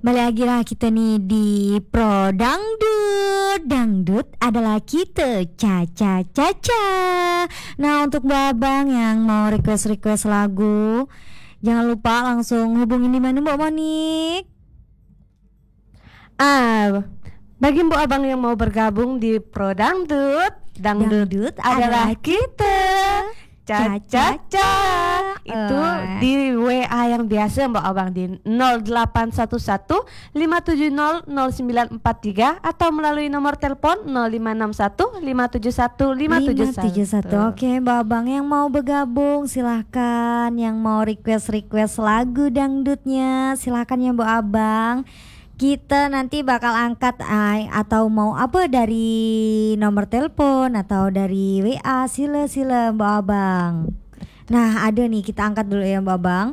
Balik lagi lah kita nih di Pro Dangdut. Dangdut adalah kita, Caca Caca. Nah, untuk babang yang mau request lagu, jangan lupa langsung hubungin di mana Mbak Monik. Bagi Mbok Abang yang mau bergabung di Pro Dangdut, Dangdut adalah kita, Caca. Itu di WA yang biasa Mbak Abang di 0811 570 0943 atau melalui nomor telepon 0561 571 571. Oke, Mbak Abang yang mau bergabung silahkan. Yang mau request lagu dangdutnya silahkan ya Mbak Abang. Kita nanti bakal angkat atau mau apa dari nomor telepon atau dari WA, sila Mbak Abang. Nah, ada nih, kita angkat dulu ya Mbak Abang.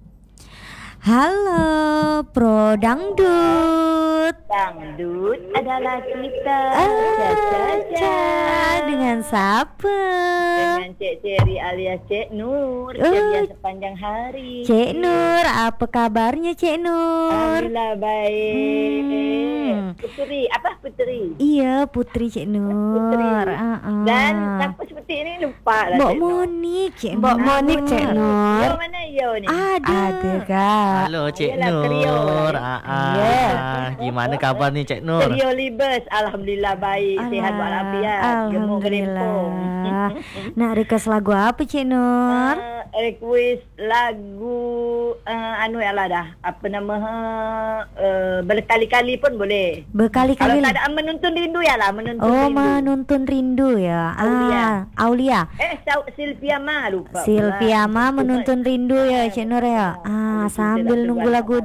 Halo, Pro Dangdut. Dangdut adalah kita. Caca. Dengan siapa? Dengan Cik Ceri alias Cik Nur. Ceria sepanjang hari. Cik Nur, apa kabarnya Cik Nur? Alhamdulillah baik. Putri? Iya, Putri Cik Nur. Putri. Dan siapa seperti ini lupa lah Mbak Cik Nur. Monik, Cik Mbok Monik Cik Nur. Yo mana yo ni? Ada Kak. Halo Cik Yelah, trio. Nur. Gimana kabar ni Cik Nur? Trio Libes. Alhamdulillah baik. Sihat walafiat. Gemuk gerempong. Nak request lagu apa Cik Nur? Request lagu berkali-kali pun boleh. Berkali-kali. Kalau tak ada menuntun rindu ya lah, menuntun rindu. Menuntun rindu ya. Aulia. Silvia Ma lupa. Silvia Ma menuntun rindu ya Cik Nur ya. Sambil nunggu lagu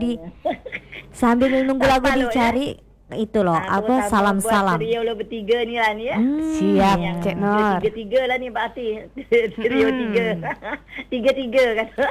dicari itu loh, apa salam-salam. Trio lo bertiga ni lah ni ya. Siap Cik Nur. Tiga lah ni berarti. Trio tiga. Tiga kata.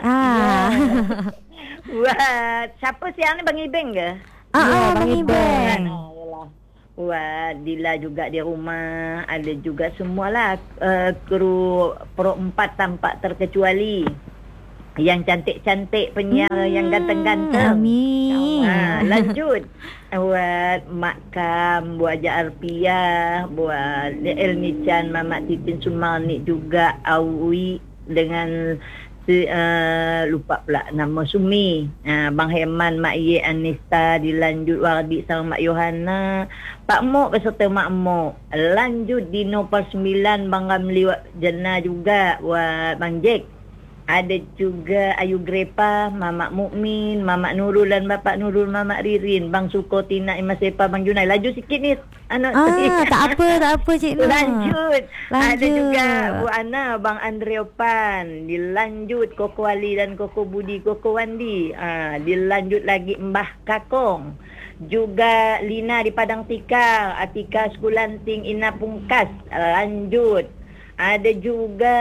Buat siapa siang ni Bang Ibeng ke? Bang Ibeng. Buat Dila juga di rumah. Ada juga semualah kru Pro 4 tampak terkecuali. Yang cantik-cantik penyiar, yang ganteng-ganteng. Amin. Lanjut buat Mak Kam, buat Arpia, buat Elmi Chan, Mamat Titin Sumarnik juga, Awi dengan lupa pula nama Sumi, Bang Heman, Mak Ye Anista, dilanjut Wardi sama Mak Yohana, Pak Mok beserta Mak Mok. Lanjut di Nopal 9 Bang Ramli Jena juga, buat Bang Jack. Ada juga Ayu Grepa, Mamak Mukmin, Mamak Nurul dan Bapak Nurul, Mamak Ririn, Bang Suko, Tina, Imas Sepa, Bang Junai. Laju sikit ni. Tak apa Cik Nur. Lanjut. Ada juga Bu Ana, Bang Andre Opan. Dilanjut Koko Ali dan Koko Budi, Koko Wandi. Dilanjut lagi Mbah Kakong. Juga Lina di Padang Tikar, Atika Skulanting, Ina Pungkas. Lanjut. Ada juga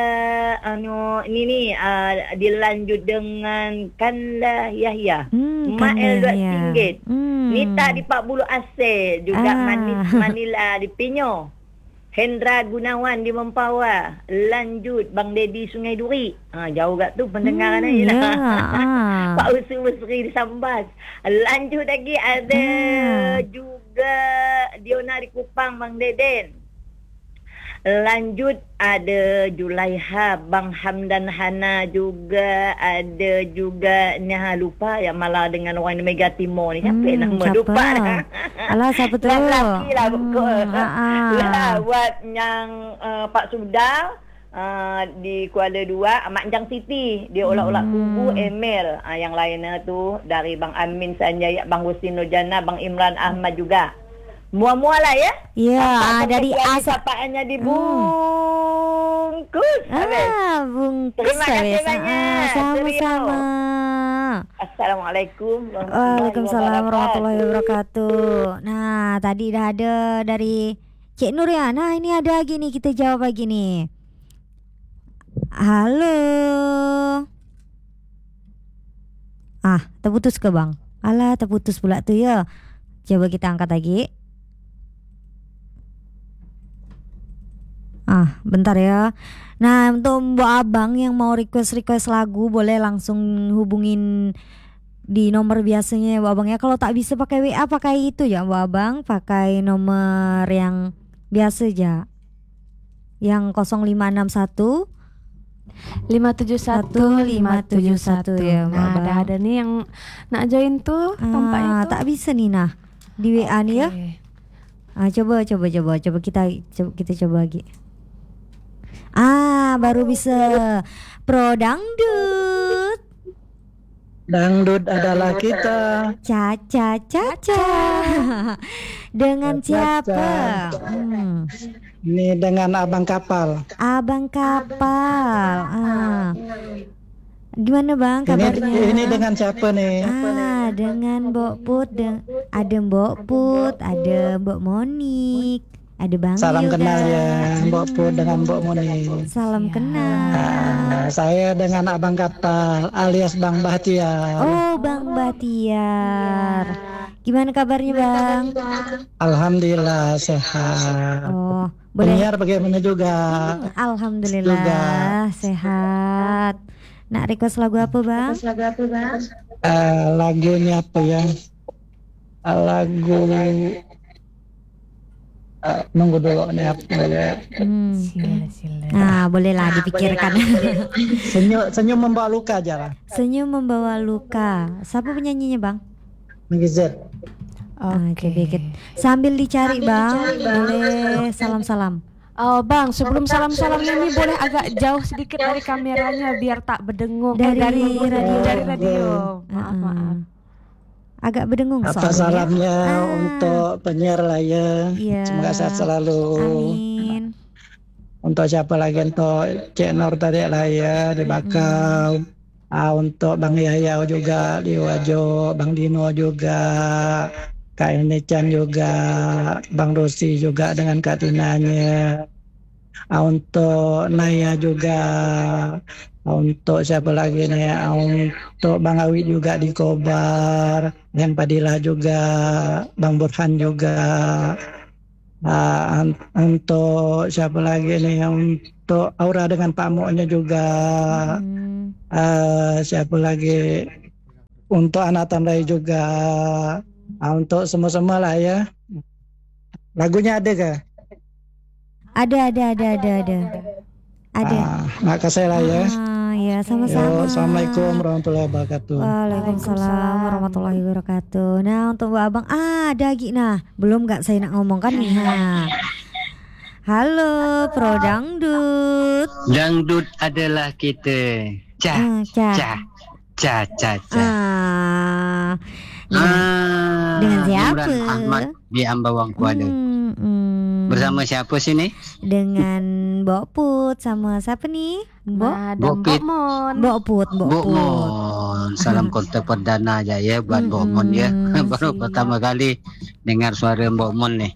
dilanjut dengan Kanda Yahya, Mak Eldoat Singgit, Nita di Pak Bulu Aceh, juga Manis Manila di Pinyo, Hendra Gunawan di Mempawah. Lanjut Bang Dedi Sungai Duri, jauh gak tu pendengaran ni lah. Pak Usri di Sambas. Lanjut lagi ada juga Diona di Kupang, Bang Deden. Lanjut ada Julaiha, Bang Hamdan Hana juga. Ada juga lupa yang malah dengan orang Mega Timur ni. Siapa nama? Lupa dah. Alah, siapa tu? Lelaki lah betul. Buat yang Pak Sudar di Kuala Dua, Mak Jang Siti, dia olak-olak kubu Emil. Yang lainnya tu dari Bang Amin Sanjaya, Bang Husin Nurjana, Bang Imran Ahmad juga. Mua-mua lah ya. Ya, dari asapaannya dibungkus. Bungkus. Terima kasih banyak. Sama-sama. Assalamualaikum. Waalaikumsalam warahmatullahi wabarakatuh. Nah, tadi dah ada dari Cik Nur ya. Nah, ini ada lagi nih, kita jawab lagi nih. Halo. Terputus ke Bang? Alah, terputus pula tu ya. Coba kita angkat lagi. Bentar ya. Nah, untuk Mbak Abang yang mau request lagu boleh langsung hubungin di nomor biasanya ya Bu Abang ya. Kalau tak bisa pakai WA pakai itu ya Bu Abang, pakai nomor yang biasa aja. Yang 0561 571 ya, Mbak Nah, Abang. ada nih yang nak join tuh tampaknya tuh. tak bisa nih nah di WA nih ya. Coba kita coba lagi. Baru bisa. Pro Dangdut. Dangdut adalah kita. Caca. Dengan siapa? Ini dengan Abang Kapal. Abang Kapal. Gimana Bang kabarnya? Ini dengan siapa nih? Dengan Mbok Put, ada Mbok Put, ada Mbok Monik, ada Bang Salam Yoga. kenal ya Mbok Put dengan Mbok Moni. Salam kenal. Saya dengan Abang Kapal alias Bang Bahtiar. Oh Bang Bahtiar. Gimana kabarnya Bang? Alhamdulillah sehat. Oh boleh. Penyiar bagaimana juga? Alhamdulillah sehat. Nak request lagu apa Bang? Lagunya apa ya? Lagu nunggu dulu nih apa ya? Sila. Bolehlah dipikirkan. Senyum membawa luka aja lah. Senyum membawa luka. Siapa penyanyinya Bang? Megizet. Oke. Sambil dicari Bang, boleh salam-salam. Oh Bang, sebelum salam-salamnya ini boleh agak jauh sedikit dari kameranya biar tak berdengung. Dari radio. Dari radio. Maaf. Agak berdengung Apa soalnya. salamnya untuk penyiar lah ya. Iya. Semoga sehat selalu. Amin. Untuk siapa lagi, untuk Cik Nur tadi lah ya di Bakau. Untuk Bang Yahya juga di Wajo, Bang Dino juga, Kak Elnichan juga, Bang Rosi juga dengan Kak Tinanya. Untuk Naya juga, untuk siapa lagi nih, untuk Bang Awi juga di Kobar, yang Padilla juga, Bang Burhan juga. Untuk siapa lagi nih, untuk Aura dengan Pak Moknya juga. Siapa lagi, untuk anak Tandai juga. Untuk semua-semua lah ya. Lagunya ada kah? Ada. Makasih lah ya. Ya sama-sama. Assalamualaikum warahmatullahi wabarakatuh. Waalaikumsalam warahmatullahi wabarakatuh. Nah untuk Mbak Abang ada lagi. Nah belum gak saya nak ngomong kan nih. Halo Pro Dangdut. Dangdut adalah kita. Ca. Dengan siapa? Imran Ahmad di Ambawang Kuala. Bersama siapa sini? Dengan Mbok Put sama siapa nih? Mbok Put. Salam kontak perdana aja ya buat Mbok Mon ya. Baru pertama kali dengar suara Mbok Mon nih.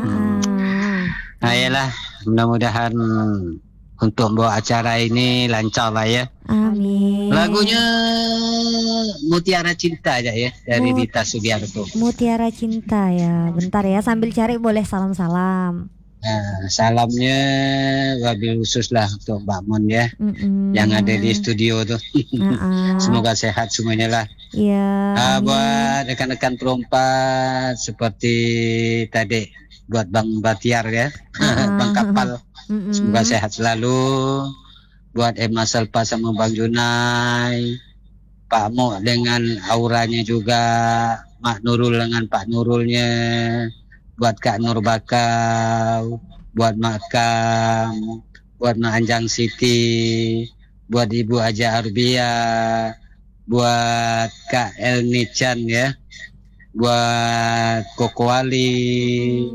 Ayolah, mudah-mudahan untuk bawa acara ini lancar lah ya. Amin. Lagunya Mutiara Cinta aja ya dari Dita Sugiarto. Mutiara Cinta ya. Bentar ya sambil cari boleh salam-salam. Nah, salamnya wabil khusus lah untuk Mbak Mon ya, yang ada di studio tuh. Semoga sehat semuanya lah. Iya. Buat rekan-rekan perompak seperti tadi, buat Bang Bahtiar ya, Bang Kapal. Semoga sehat selalu. Buat Emma Selpa sama Bang Junai, Pak Mo dengan auranya juga, Mak Nurul dengan Pak Nurulnya, buat Kak Nur Bakau, buat Mak Kam, buat Mak Anjang Siti, buat Ibu Aja Arbia, buat Kak Elnichan ya, buat Koko Ali,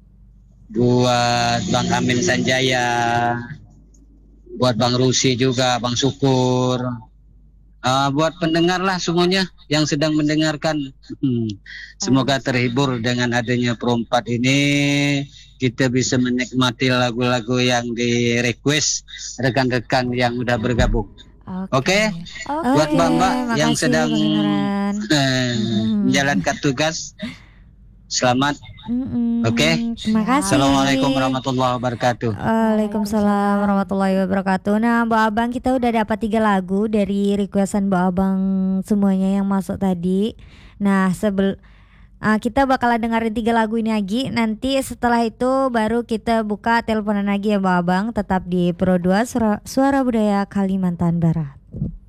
buat Bang Amin Sanjaya, buat Bang Rusi juga, Bang Syukur, buat pendengar lah semuanya yang sedang mendengarkan. Semoga terhibur dengan adanya Perompat ini. Kita bisa menikmati lagu-lagu yang di request rekan-rekan yang udah bergabung. Oke. Buat Mbak-mbak yang sedang menjalankan tugas, Selamat. Oke. Terima kasih. Assalamualaikum warahmatullahi wabarakatuh. Waalaikumsalam warahmatullahi wabarakatuh. Nah, Mbak Abang, kita udah dapat 3 lagu dari requestan Mbak Abang semuanya yang masuk tadi. Nah, kita bakalan dengerin 3 lagu ini lagi. Nanti setelah itu baru kita buka teleponan lagi ya Mbak Abang. Tetap di Pro 2 Suara Budaya Kalimantan Barat.